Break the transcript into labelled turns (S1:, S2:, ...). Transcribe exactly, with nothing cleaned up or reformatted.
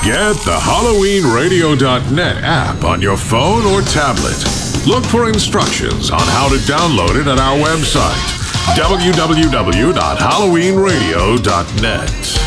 S1: Get the Halloween Radio dot net app on your phone or tablet. Look for instructions on how to download it at our website, w w w dot halloween radio dot net.